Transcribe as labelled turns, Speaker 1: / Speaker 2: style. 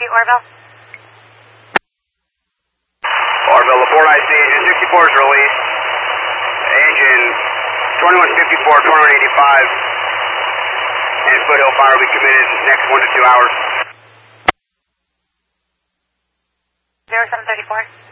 Speaker 1: Orville.
Speaker 2: Orville, Labort IC, engine 64 is released. Engine 2154, 2185, and Foothill Fire will be committed next 1 to 2 hours.
Speaker 1: 0734.